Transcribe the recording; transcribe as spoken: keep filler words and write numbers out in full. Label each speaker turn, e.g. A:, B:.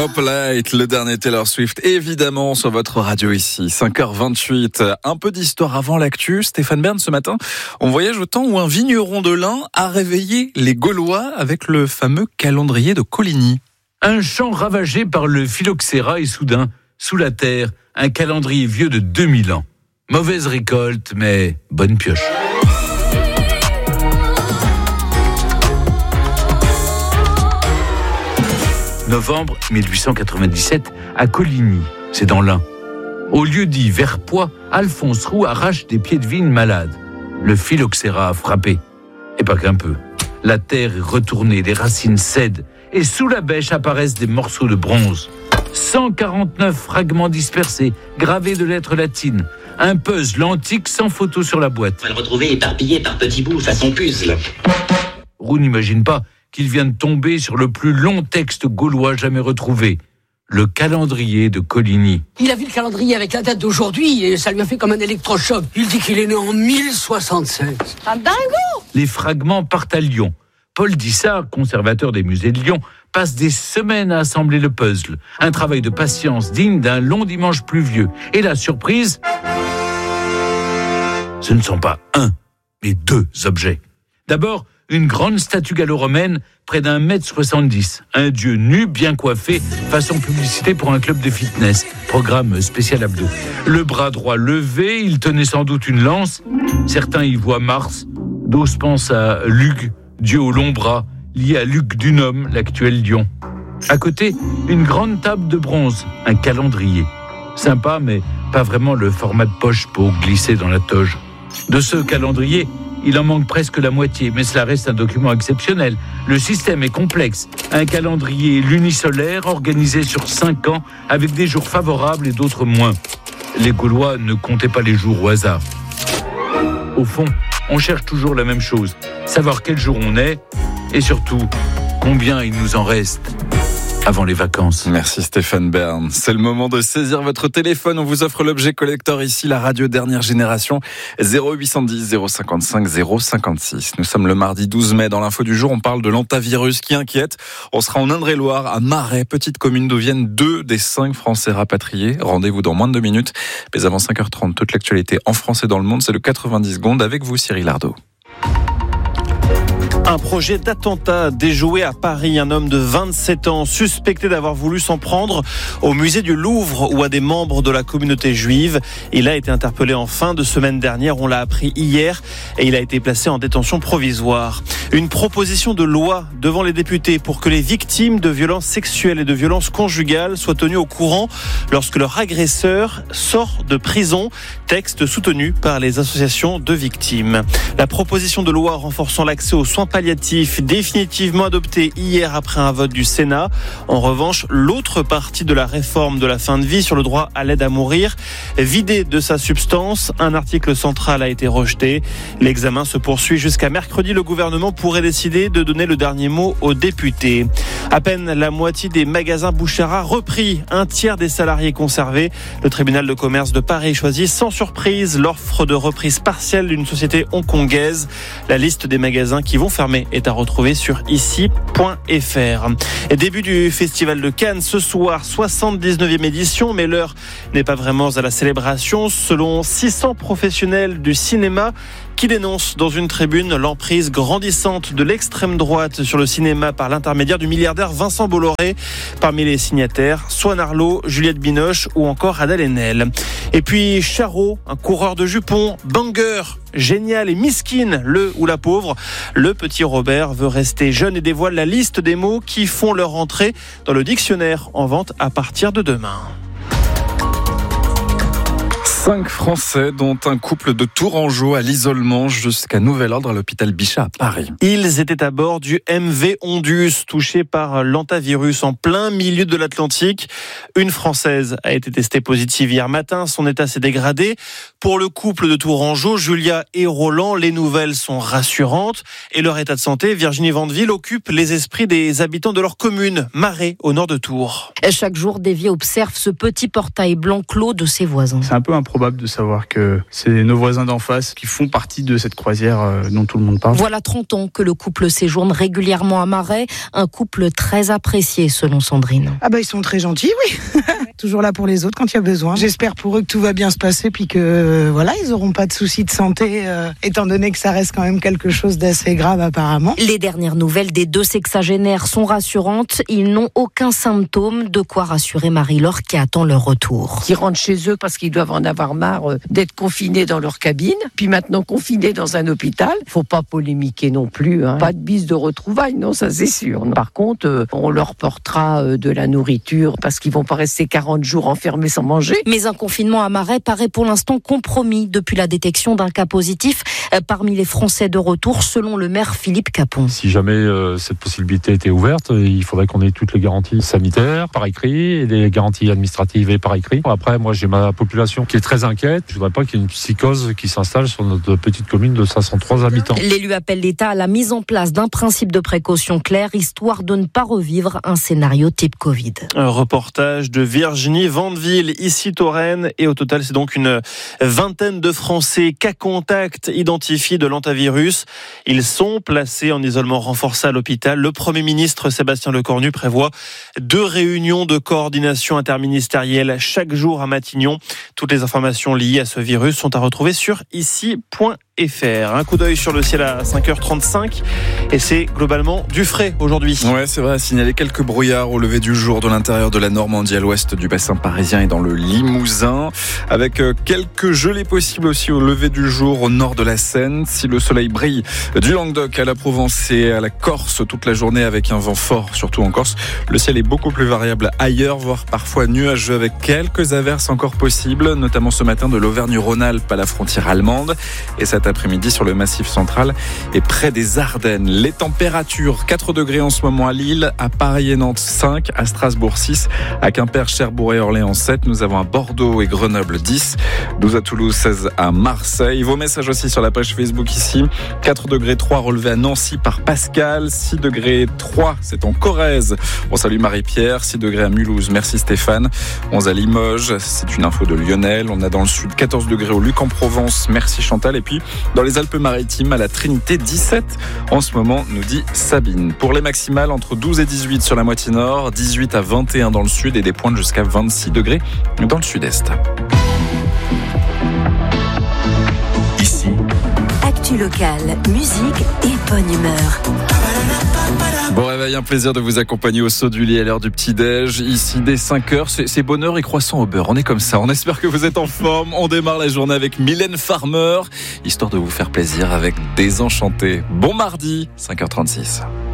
A: Hoplite, le dernier Taylor Swift, évidemment sur votre radio ici, cinq heures vingt-huit. Un peu d'histoire avant l'actu. Stéphane Bern, ce matin, on voyage au temps où un vigneron de lin a réveillé les Gaulois avec le fameux calendrier de Coligny.
B: Un champ ravagé par le phylloxéra et soudain, sous la terre, un calendrier vieux de deux mille ans. Mauvaise récolte, mais bonne pioche. Novembre mille huit cent quatre-vingt-dix-sept, à Coligny, c'est dans l'Ain. Au lieu dit Verpoix, Alphonse Roux arrache des pieds de vigne malades. Le phylloxéra a frappé. Et pas qu'un peu. La terre est retournée, les racines cèdent, et sous la bêche apparaissent des morceaux de bronze. cent quarante-neuf fragments dispersés, gravés de lettres latines. Un puzzle antique sans photo sur la boîte.
C: On va le retrouver éparpillé par petits bouts, façon puzzle.
B: Roux n'imagine pas qu'il vient de tomber sur le plus long texte gaulois jamais retrouvé, le calendrier de Coligny.
D: Il a vu le calendrier avec la date d'aujourd'hui et ça lui a fait comme un électrochoc. Il dit qu'il est né en mille soixante-seize.
E: Un dingo!
B: Les fragments partent à Lyon. Paul Dissart, conservateur des musées de Lyon, passe des semaines à assembler le puzzle. Un travail de patience digne d'un long dimanche pluvieux. Et la surprise, ce ne sont pas un, mais deux objets. D'abord, une grande statue gallo-romaine près d'un mètre soixante-dix. Un dieu nu, bien coiffé, façon publicité pour un club de fitness. Programme spécial abdos. Le bras droit levé, il tenait sans doute une lance. Certains y voient Mars. D'autres pensent à Lug, dieu aux longs bras, lié à Luc Dunhomme, l'actuel lion. À côté, une grande table de bronze, un calendrier. Sympa, mais pas vraiment le format de poche pour glisser dans la toge. De ce calendrier, il en manque presque la moitié, mais cela reste un document exceptionnel. Le système est complexe. Un calendrier lunisolaire organisé sur cinq ans, avec des jours favorables et d'autres moins. Les Gaulois ne comptaient pas les jours au hasard. Au fond, on cherche toujours la même chose. Savoir quel jour on est, et surtout, combien il nous en reste avant les vacances.
A: Merci Stéphane Bern. C'est le moment de saisir votre téléphone. On vous offre l'objet collector ici, la radio dernière génération, zéro huit cent dix zéro cinquante-cinq zéro cinquante-six. Nous sommes le mardi douze mai. Dans l'info du jour, on parle de l'hantavirus qui inquiète. On sera en Indre-et-Loire, à Marais, petite commune d'où viennent deux des cinq Français rapatriés. Rendez-vous dans moins de deux minutes. Mais avant cinq heures trente, toute l'actualité en France et dans le monde, c'est le quatre-vingt-dix secondes avec vous, Cyril Ardo.
F: Un projet d'attentat déjoué à Paris. Un homme de vingt-sept ans suspecté d'avoir voulu s'en prendre au musée du Louvre ou à des membres de la communauté juive. Il a été interpellé en fin de semaine dernière. On l'a appris hier et il a été placé en détention provisoire. Une proposition de loi devant les députés pour que les victimes de violences sexuelles et de violences conjugales soient tenues au courant lorsque leur agresseur sort de prison. Texte soutenu par les associations de victimes. La proposition de loi renforçant l'accès aux soins palliatifs définitivement adopté hier après un vote du Sénat. En revanche, l'autre partie de la réforme de la fin de vie sur le droit à l'aide à mourir, vidée de sa substance, un article central a été rejeté. L'examen se poursuit jusqu'à mercredi. Le gouvernement pourrait décider de donner le dernier mot aux députés. À peine la moitié des magasins Boucherat repris, un tiers des salariés conservés. Le tribunal de commerce de Paris choisit sans surprise l'offre de reprise partielle d'une société hongkongaise. La liste des magasins qui vont fermer est à retrouver sur ici point f r. Et début du Festival de Cannes ce soir, soixante-dix-neuvième édition, mais l'heure n'est pas vraiment à la célébration. Selon six cents professionnels du cinéma qui dénoncent dans une tribune l'emprise grandissante de l'extrême droite sur le cinéma par l'intermédiaire du milliardaire Vincent Bolloré. Parmi les signataires, Swan Arlo, Juliette Binoche ou encore Adèle Haenel. Et puis Charot, un coureur de jupons, banger, génial et misquine, le ou la pauvre. Le petit Robert veut rester jeune et dévoile la liste des mots qui font leur entrée dans le dictionnaire en vente à partir de demain.
A: Cinq Français, dont un couple de Tourangeau à l'isolement jusqu'à nouvel ordre à l'hôpital Bichat à Paris.
F: Ils étaient à bord du M V Ondus, touché par l'hantavirus en plein milieu de l'Atlantique. Une Française a été testée positive hier matin. Son état s'est dégradé. Pour le couple de Tourangeau, Julia et Roland, les nouvelles sont rassurantes. Et leur état de santé, Virginie Vandeville, occupe les esprits des habitants de leur commune, Marais, au nord de Tours.
G: Chaque jour, Davy observe ce petit portail blanc clos de ses voisins.
H: C'est un peu un
E: improbable de savoir que c'est nos voisins d'en face qui font partie de cette croisière euh, dont tout le monde parle.
G: Voilà trente ans que le couple séjourne régulièrement à Marais, un couple très apprécié selon Sandrine.
H: Ah bah ils sont très gentils, oui. Toujours là pour les autres quand il y a besoin. J'espère pour eux que tout va bien se passer puis que euh, voilà, ils n'auront pas de soucis de santé euh, étant donné que ça reste quand même quelque chose d'assez grave apparemment.
G: Les dernières nouvelles des deux sexagénaires sont rassurantes. Ils n'ont aucun symptôme, de quoi rassurer Marie-Laure qui attend leur retour.
I: Qui rentrent chez eux parce qu'ils doivent en avoir marre euh, d'être confinés dans leur cabine, puis maintenant confinés dans un hôpital. Faut pas polémiquer non plus, hein. Pas de bise de retrouvailles, non, ça c'est sûr. Par contre, euh, on leur portera euh, de la nourriture parce qu'ils vont pas rester quarante jours enfermés sans manger.
G: Mais un confinement à Marais paraît pour l'instant compromis depuis la détection d'un cas positif euh, parmi les Français de retour, selon le maire Philippe Capon.
J: Si jamais euh, cette possibilité était ouverte, il faudrait qu'on ait toutes les garanties sanitaires par écrit et les garanties administratives et par écrit. Après, moi j'ai ma population qui est très inquiète. Je voudrais pas qu'il y ait une psychose qui s'installe sur notre petite commune de cinq cent trois habitants.
G: L'élu appelle l'État à la mise en place d'un principe de précaution clair, histoire de ne pas revivre un scénario type Covid.
F: Un reportage de Virginie Vandeville, ici Touraine, et au total c'est donc une vingtaine de Français cas contact identifiés de l'hantavirus. Ils sont placés en isolement renforcé à l'hôpital. Le Premier ministre Sébastien Lecornu prévoit deux réunions de coordination interministérielle chaque jour à Matignon. Toutes les informations liées à ce virus sont à retrouver sur ici point f r. Un coup d'œil sur le ciel à cinq heures trente-cinq et c'est globalement du frais aujourd'hui.
A: Ouais, c'est vrai, signaler quelques brouillards au lever du jour de l'intérieur de la Normandie à l'ouest du bassin parisien et dans le Limousin, avec quelques gelées possibles aussi au lever du jour au nord de la Seine. Si le soleil brille du Languedoc à la Provence et à la Corse toute la journée avec un vent fort, surtout en Corse, le ciel est beaucoup plus variable ailleurs, voire parfois nuageux avec quelques averses encore possibles, notamment ce matin de l'Auvergne-Rhône-Alpes à la frontière allemande et cet après-midi sur le Massif central et près des Ardennes. Les températures, quatre degrés en ce moment à Lille, à Paris et Nantes cinq, à Strasbourg six, à Quimper, Cherbourg et Orléans sept. Nous avons à Bordeaux et Grenoble dix, douze à Toulouse, seize à Marseille. Vos messages aussi sur la page Facebook ici. quatre degrés trois relevés à Nancy par Pascal, six degrés trois, c'est en Corrèze. On salue Marie-Pierre, six degrés à Mulhouse, merci Stéphane. onze à Limoges, c'est une info de Lionel. On a dans le sud quatorze degrés au Luc en Provence, merci Chantal. Et puis dans les Alpes-Maritimes à la Trinité dix-sept en ce moment, nous dit Sabine. Pour les maximales, entre douze et dix-huit sur la moitié nord, dix-huit à vingt et un dans le sud et des pointes jusqu'à vingt-six degrés dans le sud-est.
K: Ici, actu locale, musique et bonne humeur.
A: Bon réveil, un plaisir de vous accompagner au saut du lit à l'heure du petit-déj. Ici, dès cinq heures, c'est, c'est bonheur et croissant au beurre. On est comme ça, on espère que vous êtes en forme. On démarre la journée avec Mylène Farmer, histoire de vous faire plaisir avec Désenchanté. Bon mardi, cinq heures trente-six.